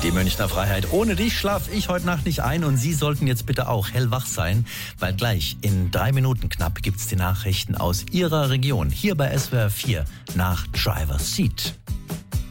Die Münchner Freiheit. Ohne dich schlafe ich heute Nacht nicht ein und Sie sollten jetzt bitte auch hellwach sein, weil gleich in 3 Minuten knapp gibt's die Nachrichten aus Ihrer Region hier bei SWR 4 nach Driver's Seat.